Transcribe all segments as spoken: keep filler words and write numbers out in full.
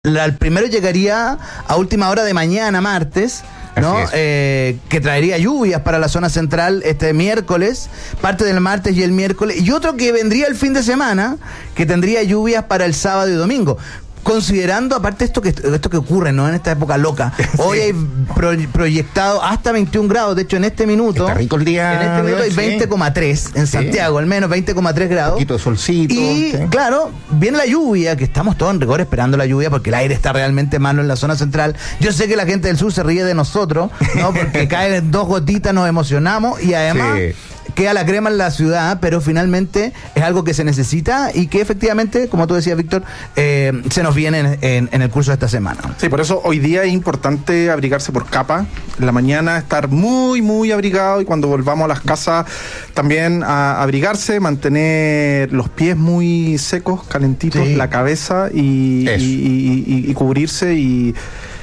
La, el primero llegaría a última hora de mañana, martes, ¿no? Eh, que traería lluvias para la zona central este miércoles, parte del martes y el miércoles, y otro que vendría el fin de semana, que tendría lluvias para el sábado y domingo. Considerando, aparte esto que esto que ocurre, ¿no? En esta época loca. Hoy sí. hay pro, proyectado hasta veintiún grados. De hecho, en este minuto. Está rico el día. En este minuto hay veinte coma tres en sí. Santiago, al menos veinte coma tres grados. Un poquito de solcito. Y, ¿sí? claro, viene la lluvia, que estamos todos en rigor esperando la lluvia porque el aire está realmente malo en la zona central. Yo sé que la gente del sur se ríe de nosotros, ¿no? Porque caen dos gotitas, nos emocionamos y además. Sí. Queda la crema en la ciudad, pero finalmente es algo que se necesita y que efectivamente, como tú decías, Víctor, eh, se nos viene en, en, en el curso de esta semana. Sí, por eso hoy día es importante abrigarse por capa. En la mañana estar muy, muy abrigado y cuando volvamos a las casas también a abrigarse, mantener los pies muy secos, calentitos, sí. la cabeza y, y, y, y, y cubrirse y...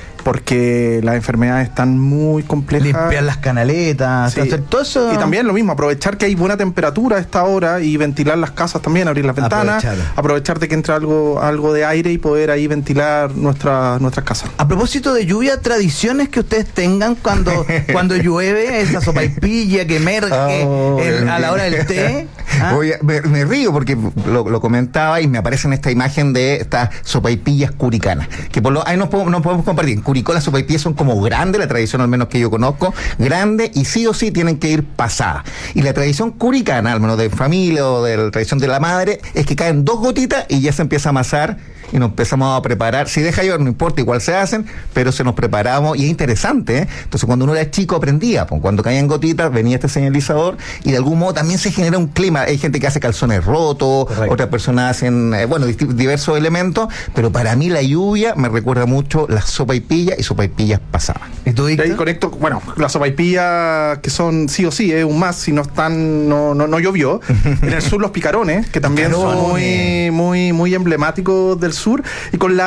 porque las enfermedades están muy complejas. Limpiar las canaletas, sí. hacer todo eso. Y también lo mismo, aprovechar que hay buena temperatura a esta hora y ventilar las casas también, abrir las ventanas, aprovechar de que entre algo, algo de aire y poder ahí ventilar nuestra, nuestras casas. A propósito de lluvia, tradiciones que ustedes tengan cuando, cuando llueve, esa sopaipilla que emerge oh, el, a la hora del té. ¿Ah? Voy a, me, me río porque lo, lo comentaba y me aparece en esta imagen de estas sopaipillas curicanas, que por lo ahí nos podemos, nos podemos compartir. Curicó, las sopaipillas son como grandes, la tradición al menos que yo conozco, grande y sí o sí tienen que ir pasadas. Y la tradición curicana, al menos de familia o de la tradición de la madre, es que caen dos gotitas y ya se empieza a amasar y nos empezamos a preparar. Si deja llover, no importa, igual se hacen, pero se nos preparamos y es interesante, ¿eh? Entonces cuando uno era chico aprendía, pues, cuando caían gotitas venía este señalizador y de algún modo también se genera un clima. Hay gente que hace calzones rotos, correcto. Otras personas hacen, eh, bueno, diversos elementos, pero para mí la lluvia me recuerda mucho las sopaipillas y sopaipillas pasadas. ¿Y tú, Víctor? Y ahí conecto, bueno, las sopaipillas que son sí o sí, es eh, un más, si no están, no, no, no llovió. En el sur los picarones, que también picarones. son muy, muy, muy emblemáticos del sur. Y con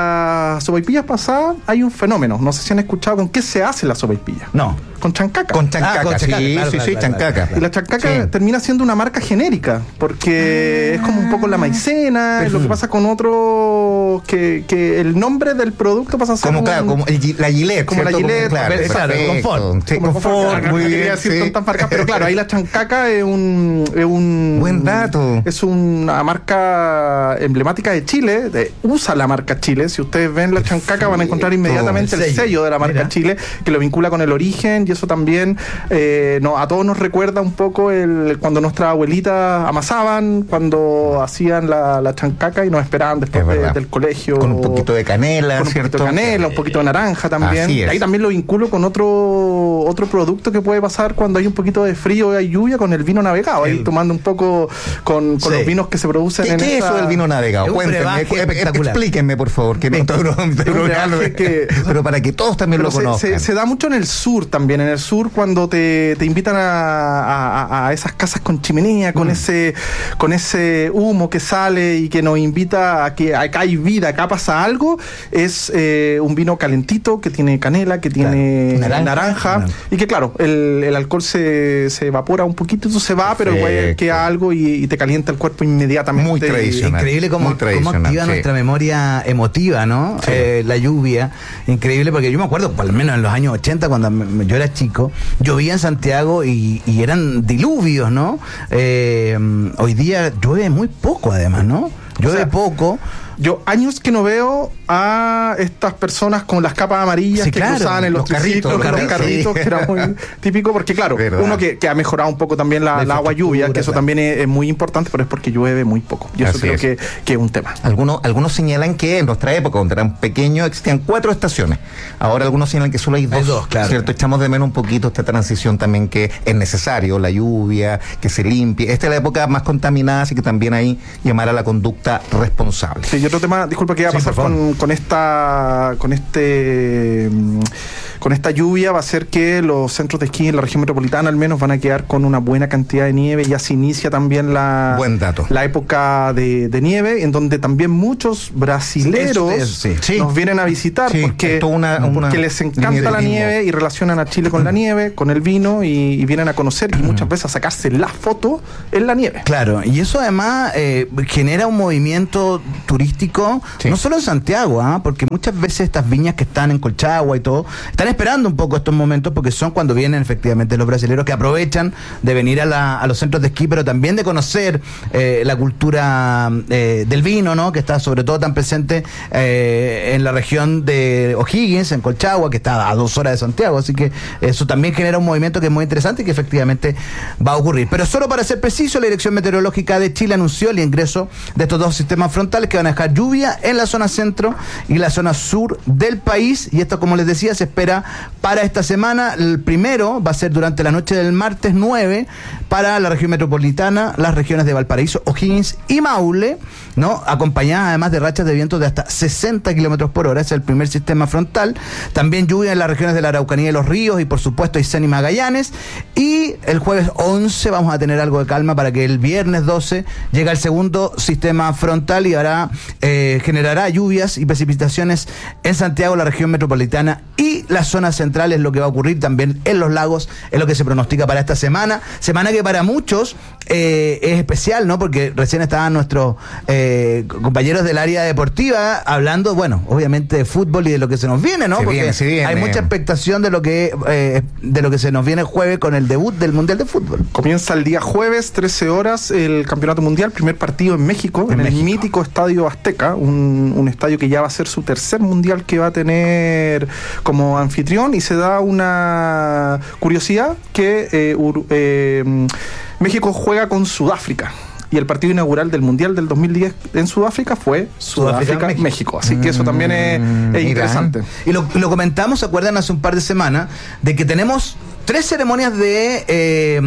las sopaipillas pasadas hay un fenómeno. No sé si han escuchado con qué se hace la sopaipilla. No. Con chancaca. Con chancaca, ah, con chancaca. sí, claro, sí, claro, sí, claro, chancaca. Claro, claro. Y la chancaca sí. termina siendo una marca genérica, porque ah. es como un poco la maicena, es lo que pasa con otros, que, que el nombre del producto pasa a ser como, un, claro, como el, la Gillette, como ¿cierto? la Gillette, como, claro, claro, confort. Sí, como confort, confort, muy no bien, decir sí. tantas marcas, pero claro, ahí la chancaca es un, es un... Buen dato. Es una marca emblemática de Chile, de, usa la marca Chile. Si ustedes ven la chancaca van a encontrar inmediatamente el sello, el sello de la marca Mira. Chile, que lo vincula con el origen, y eso también eh, no, a todos nos recuerda un poco el cuando nuestras abuelitas amasaban, cuando hacían la, la chancaca y nos esperaban después de, del colegio. Con un poquito de canela, con un ¿cierto? poquito de canela, un poquito de naranja también. Y ahí también lo vinculo con otro otro producto que puede pasar cuando hay un poquito de frío y hay lluvia, con el vino navegado, ahí el... tomando un poco con, con sí. los vinos que se producen ¿Qué, en ¿Qué es eso del vino navegado? Cuéntenme, explíquenme por favor, que no que, pero para que todos también lo conozcan. Se, se, se da mucho en el sur también, en el sur cuando te, te invitan a, a, a esas casas con chimenea, con mm. ese con ese humo que sale y que nos invita a que acá hay vida, acá pasa algo, es eh, un vino calentito que tiene canela, que tiene claro. naranja, naranja no. y que claro, el, el alcohol se, se evapora un poquito, eso se va, pero igual queda algo y, y te calienta el cuerpo inmediatamente. Muy tradicional. Increíble cómo, cómo activa sí. nuestra memoria emotiva, ¿no? Sí. Eh, la lluvia, increíble, porque yo me acuerdo, por lo menos en los años ochenta, cuando me, yo era chico, llovía en Santiago y, y eran diluvios, ¿no? Eh, hoy día llueve muy poco, además, ¿no? Llueve o sea, poco. Yo años que no veo a estas personas con las capas amarillas sí, que claro, cruzaban en los, los carritos, los carritos, carritos sí. que era muy típico, porque claro, ¿verdad? Uno que, que ha mejorado un poco también la, la, la agua lluvia, que eso claro. también es, es muy importante, pero es porque llueve muy poco. Y eso Así creo es. que, que es un tema. Algunos, algunos señalan que en nuestra época, cuando eran pequeños, existían cuatro estaciones. Ahora algunos señalan que solo hay dos, hay dos claro. ¿cierto? Echamos de menos un poquito esta transición también que es necesario, la lluvia, que se limpie. Esta es la época más contaminada, así que también ahí llamar a la conducta responsable. Sí, y otro tema, disculpa que iba a pasar sí, con, con esta, con este, con esta lluvia va a hacer que los centros de esquí en la región metropolitana al menos van a quedar con una buena cantidad de nieve. Ya se inicia también la, Buen dato. la época de, de nieve, en donde también muchos brasileros Eso, eso, sí. nos vienen a visitar Sí, porque, es toda una- porque una les línea encanta de la turismo. nieve y relacionan a Chile con la nieve, con el vino y, y vienen a conocer y muchas veces a sacarse la foto en la nieve. Claro, y eso además eh, genera un movimiento turístico, Sí. no solo en Santiago, ¿ah? Porque muchas veces estas viñas que están en Colchagua y todo, están esperando un poco estos momentos porque son cuando vienen efectivamente los brasileños que aprovechan de venir a, la, a los centros de esquí, pero también de conocer eh, la cultura eh, del vino, ¿no? Que está sobre todo tan presente eh, en la región de O'Higgins, en Colchagua, que está a dos horas de Santiago, así que eso también genera un movimiento que es muy interesante y que efectivamente va a ocurrir. Pero solo para ser preciso, la Dirección Meteorológica de Chile anunció el ingreso de estos dos sistemas frontales que van a dejar lluvia en la zona centro y la zona sur del país, y esto, como les decía, se espera para esta semana. El primero va a ser durante la noche del martes nueve para la región metropolitana, las regiones de Valparaíso, O'Higgins y Maule, ¿no? Acompañadas además de rachas de viento de hasta sesenta kilómetros por hora. Ese es el primer sistema frontal. También lluvia en las regiones de la Araucanía y los ríos, y por supuesto Aysén y Magallanes. Y el jueves once vamos a tener algo de calma para que el viernes doce llegue el segundo sistema frontal y hará, eh, generará lluvias y precipitaciones en Santiago, la región metropolitana y la zona central. Es lo que va a ocurrir también en los lagos, es lo que se pronostica para esta semana. Semana que para muchos eh, es especial, ¿no? Porque recién estaban nuestros eh, compañeros del área deportiva hablando, bueno, obviamente de fútbol y de lo que se nos viene, ¿no? Se Porque viene, se viene. hay mucha expectación de lo que eh, de lo que se nos viene el jueves con el debut del Mundial de Fútbol. Comienza el día jueves, trece horas, el Campeonato Mundial, primer partido en México, En en, México. el mítico Estadio Azteca, un, un estadio que ya va a ser su tercer Mundial que va a tener como anfitrión, y se da una curiosidad que eh, Ur- eh, México juega con Sudáfrica. Y el partido inaugural del Mundial del dos mil diez en Sudáfrica fue Sudáfrica-México. México. Así que eso también es, es mira. interesante. Y lo, lo comentamos, ¿se acuerdan? Hace un par de semanas, de que tenemos tres ceremonias de eh,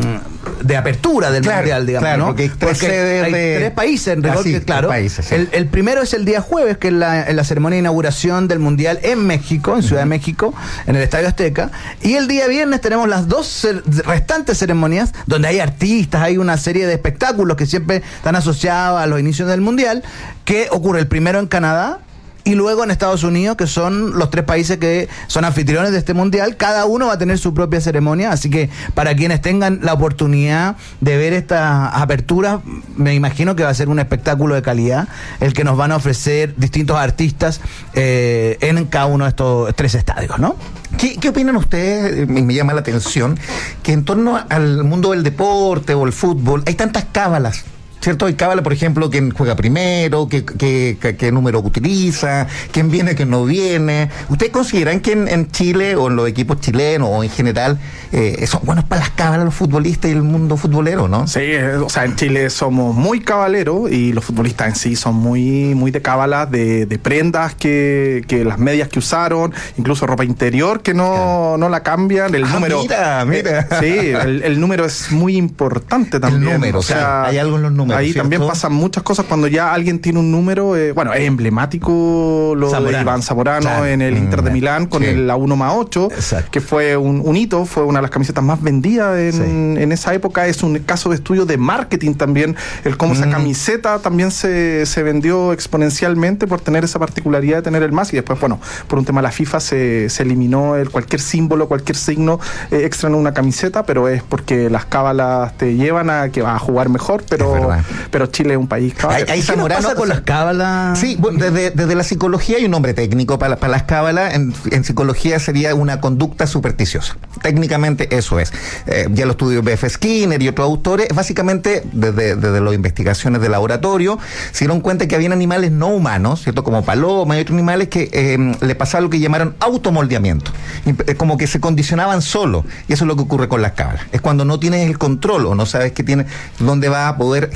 de apertura del Claro, Mundial, digamos, claro, ¿no? porque hay tres sedes hay de- tres países en rigor, Ah, sí, que, claro. tres países, sí. el, el primero es el día jueves, que es la, la ceremonia de inauguración del Mundial en México, en Ciudad de México, en el Estadio Azteca. Y el día viernes tenemos las dos cer- restantes ceremonias, donde hay artistas, hay una serie de espectáculos que siempre están asociados a los inicios del Mundial, que ocurre el primero en Canadá, y luego en Estados Unidos, que son los tres países que son anfitriones de este mundial. Cada uno va a tener su propia ceremonia, así que para quienes tengan la oportunidad de ver estas aperturas, me imagino que va a ser un espectáculo de calidad el que nos van a ofrecer distintos artistas eh, en cada uno de estos tres estadios, ¿no? ¿Qué, qué opinan ustedes? Me, me llama la atención que en torno al mundo del deporte o el fútbol hay tantas cábalas. ¿Cierto? Hay cábala, por ejemplo, quién juega primero, qué, qué, qué, qué número utiliza, quién viene, quién no viene. ¿Ustedes consideran que en, en Chile o en los equipos chilenos o en general eh, son buenos para las cábalas los futbolistas y el mundo futbolero, no? Sí, eh, o sea, en Chile somos muy cabaleros y los futbolistas en sí son muy, muy de cábalas, de, de prendas, que, que las medias que usaron, incluso ropa interior que no, Claro. no la cambian. El Ah, número. mira, mira. eh, sí, el, el número es muy importante también. número, o sea, sí, hay algo en los números, ahí ¿cierto? también pasan muchas cosas cuando ya alguien tiene un número. Eh, bueno, es emblemático lo Zamorano. de Iván Zamorano Claro. en el Mm, Inter de Milán con sí. el la uno más ocho, Exacto. que fue un, un hito, fue una de las camisetas más vendidas en, Sí. en esa época. Es un caso de estudio de marketing también, el cómo esa Mm. camiseta también se, se vendió exponencialmente por tener esa particularidad de tener el más, y después, bueno, por un tema de la FIFA se, se eliminó el, cualquier símbolo, cualquier signo eh, extra en una camiseta, pero es porque las cábalas te llevan a que vas a jugar mejor, Es pero, verdad. pero Chile es un país cabalero. Hay- hay ¿Qué nos Zamorano- pasa con las cábalas? Sí, bueno, desde, desde la psicología hay un nombre técnico para, para las cábalas. En, en psicología sería una conducta supersticiosa. Técnicamente eso es. Eh, ya lo estudió B F Skinner y otros autores. Básicamente, desde, desde las investigaciones de laboratorio, se dieron cuenta que habían animales no humanos, ¿cierto? Como palomas y otros animales que eh, le pasaba lo que llamaron automoldeamiento. Y, eh, Como que se condicionaban solo. Y eso es lo que ocurre con las cábalas. Es cuando no tienes el control o no sabes que tienes, dónde va a poder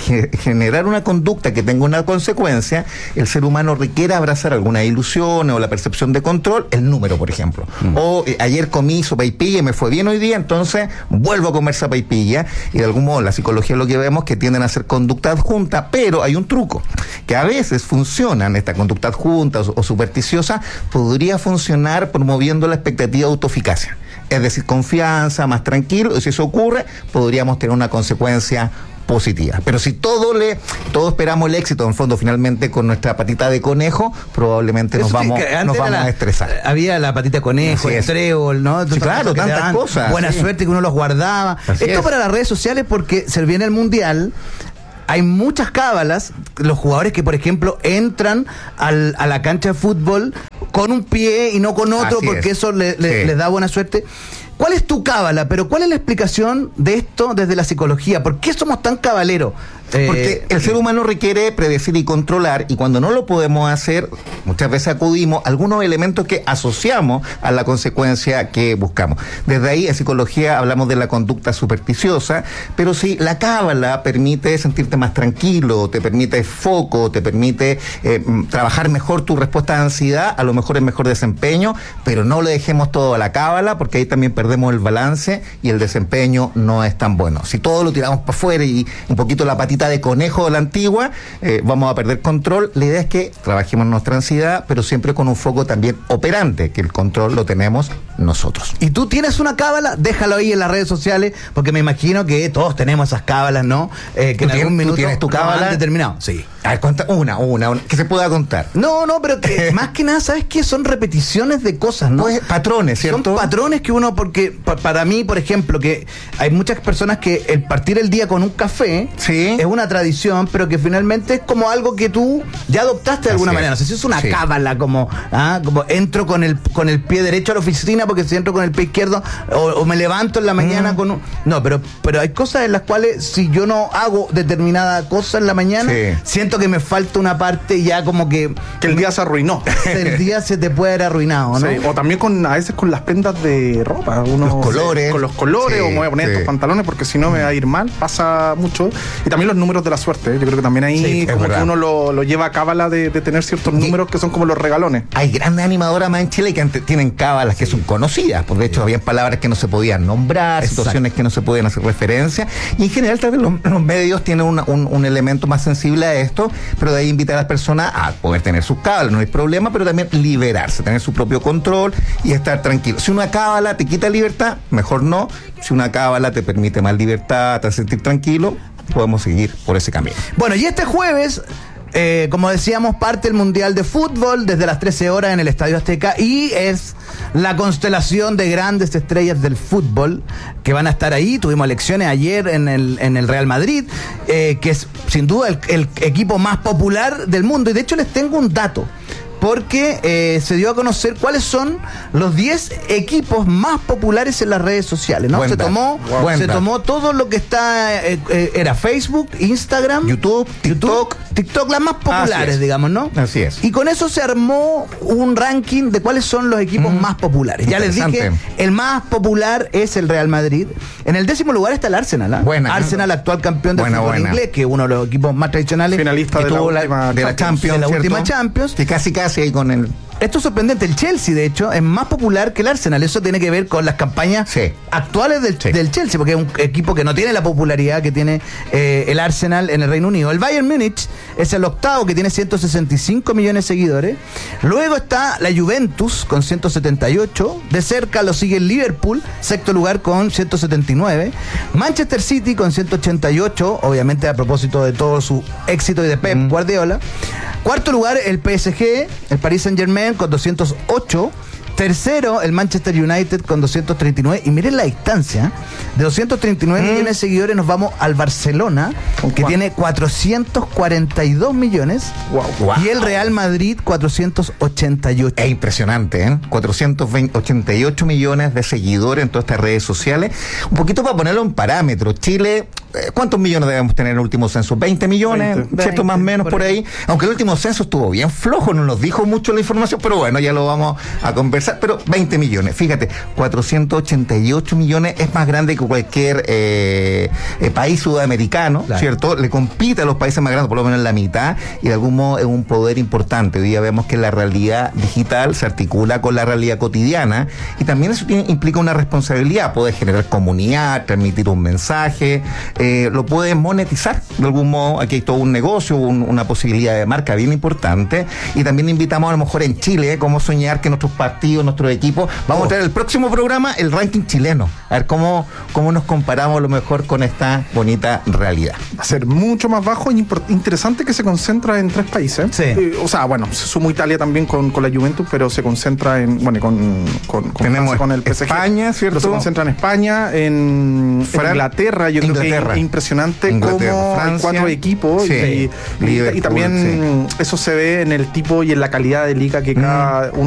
ge- generar una conducta que tenga una consecuencia, el ser humano requiere abrazar algunas ilusiones o la percepción de control, el número, por ejemplo. Mm. O eh, ayer comí sopaipilla y me fue bien hoy día, entonces vuelvo a comer sopaipilla, y de algún modo la psicología lo que vemos que tienden a ser conducta adjunta, pero hay un truco, que a veces funcionan, esta conducta adjunta o, o supersticiosa, podría funcionar promoviendo la expectativa de autoeficacia. Es decir, confianza, más tranquilo, y si eso ocurre, podríamos tener una consecuencia positiva. Pero si todo le, todos esperamos el éxito, en fondo, finalmente con nuestra patita de conejo, probablemente nos Eso vamos, sí, nos vamos la, a estresar. Había la patita de conejo, el trébol, ¿no? Sí, claro, tantas daban cosas. Buena sí. suerte que uno los guardaba. Así Esto es. para las redes sociales, porque se viene el Mundial. Hay muchas cábalas, los jugadores que, por ejemplo, entran al, a la cancha de fútbol con un pie y no con otro, Así porque es. eso le, le, Sí. les da buena suerte. ¿Cuál es tu cábala? Pero ¿cuál es la explicación de esto desde la psicología? ¿Por qué somos tan cabaleros? Eh, Porque el ser humano requiere predecir y controlar, y cuando no lo podemos hacer, muchas veces acudimos a algunos elementos que asociamos a la consecuencia que buscamos. Desde ahí, en psicología hablamos de la conducta supersticiosa, pero si la cábala permite sentirte más tranquilo, te permite foco, te permite eh, trabajar mejor tu respuesta de ansiedad, a lo mejor es mejor desempeño, pero no le dejemos todo a la cábala, porque ahí también perdemos el balance y el desempeño no es tan bueno. Si todo lo tiramos para afuera y un poquito la patita de conejo de la antigua, eh, vamos a perder control. La idea es que trabajemos nuestra ansiedad, pero siempre con un foco también operante, que el control lo tenemos nosotros. Y tú tienes una cábala, déjalo ahí en las redes sociales, porque me imagino que todos tenemos esas cábalas, ¿no? Eh, que en algún minuto ¿Tú tienes tu cábala determinado. Sí. A ver, cuenta una, una, una, que se pueda contar. No, no, pero que más que nada, ¿sabes qué? Son repeticiones de cosas, ¿no? Pues, patrones, ¿cierto? Son patrones que uno, porque pa, para mí, por ejemplo, que hay muchas personas que el partir el día con un café sí. es una tradición, pero que finalmente es como algo que tú ya adoptaste de alguna Así manera. es. No sé si es una Sí. cábala, como, ah, como entro con el con el pie derecho a la oficina, porque si entro con el pie izquierdo, o, o me levanto en la mañana mm. con un... No, pero, pero hay cosas en las cuales si yo no hago determinada cosa en la mañana, sí. siento que me falta una parte y ya como que... Que el día se arruinó. El día se te puede haber arruinado, ¿no? Sí, o también con a veces con las prendas de ropa, uno, los colores. Con los colores, Sí, o me voy a poner sí. estos pantalones porque si no me va a ir mal, pasa mucho. Y también los números de la suerte, ¿eh? Yo creo que también ahí Sí, como que uno lo, lo lleva a cábala de, de tener ciertos Y números que son como los regalones. Hay grandes animadoras más en Chile que ante, tienen cábalas que son conocidas, porque de hecho habían palabras que no se podían nombrar, Exacto. situaciones que no se podían hacer referencia, y en general tal vez los, los medios tienen una, un, un elemento más sensible a esto, pero de ahí invitar a las personas a poder tener sus cábalas, no hay problema, pero también liberarse, tener su propio control y estar tranquilo. Si una cábala te quita libertad, mejor no. Si una cábala te permite más libertad, te hace sentir tranquilo, podemos seguir por ese camino. Bueno, y este jueves... Eh, como decíamos, parte el Mundial de Fútbol desde las trece horas en el Estadio Azteca, y es la constelación de grandes estrellas del fútbol que van a estar ahí. Tuvimos elecciones ayer en el, en el Real Madrid, eh, que es sin duda el, el equipo más popular del mundo, y de hecho les tengo un dato. Porque eh, se dio a conocer cuáles son los diez equipos más populares en las redes sociales, ¿no? Buen Se dato. tomó, Buen se dato. tomó todo lo que está, eh, eh, era Facebook, Instagram, YouTube, TikTok, TikTok, las más populares, digamos, ¿no? Así es. Y con eso se armó un ranking de cuáles son los equipos mm. más populares. Ya les dije, el más popular es el Real Madrid. En el décimo lugar está el Arsenal, ¿eh? Buena, Arsenal, actual campeón del buena, fútbol buena. inglés, que es uno de los equipos más tradicionales. Finalista que de la tuvo última de la Champions, de la ¿cierto? última Champions. Que casi casi ahí con el... Esto es sorprendente. El Chelsea, de hecho, es más popular que el Arsenal. Eso tiene que ver con las campañas sí. actuales del, sí. del Chelsea, porque es un equipo que no tiene la popularidad que tiene eh, el Arsenal en el Reino Unido. El Bayern Múnich es el octavo, que tiene ciento sesenta y cinco millones de seguidores. Luego está la Juventus con ciento setenta y ocho. De cerca lo sigue el Liverpool, sexto lugar con ciento setenta y nueve. Manchester City con ciento ochenta y ocho, obviamente a propósito de todo su éxito y de Pep mm. Guardiola. Cuarto lugar el P S G, el Paris Saint-Germain con doscientos ocho. Tercero, el Manchester United con doscientos treinta y nueve. Y miren la distancia. De doscientos treinta y nueve mm. millones de seguidores nos vamos al Barcelona, que ¿Cuál? tiene cuatrocientos cuarenta y dos millones. Wow. Wow. Y el Real Madrid, cuatrocientos ochenta y ocho. Es impresionante, ¿eh? cuatrocientos ochenta y ocho millones de seguidores en todas estas redes sociales. Un poquito para ponerlo en parámetros. Chile, ¿cuántos millones debemos tener en el último censo? ¿veinte millones? veinte, ¿Cierto? Más o menos por ahí. ahí. Aunque el último censo estuvo bien flojo, no nos dijo mucho la información, pero bueno, ya lo vamos a conversar. alcanzar, pero veinte millones. Fíjate, cuatrocientos ochenta y ocho millones es más grande que cualquier eh, eh, país sudamericano, claro. ¿Cierto? Le compite a los países más grandes, por lo menos en la mitad, y de algún modo es un poder importante. Hoy día vemos que la realidad digital se articula con la realidad cotidiana, y también eso tiene, implica una responsabilidad. Puede generar comunidad, transmitir un mensaje, eh, lo puede monetizar de algún modo. Aquí hay todo un negocio, un, una posibilidad de marca bien importante, y también invitamos a lo mejor en Chile, ¿eh? Cómo soñar que nuestros partidos, nuestros equipos, vamos oh. a traer el próximo programa el ranking chileno, a ver cómo, cómo nos comparamos a lo mejor con esta bonita realidad. Va a ser mucho más bajo y interesante, que se concentra en tres países. Sí. Eh, o sea, bueno, se suma Italia también con, con la Juventus, pero se concentra en, bueno, con, con, con, Tenemos con el P S G. España, ¿cierto? Pero se concentra en España, en, en Inglaterra. Yo Inglaterra. creo que es impresionante Inglaterra, cómo Francia, hay cuatro equipos, sí. y, y, y también sí. Eso se ve en el tipo y en la calidad de liga que cada mm. uno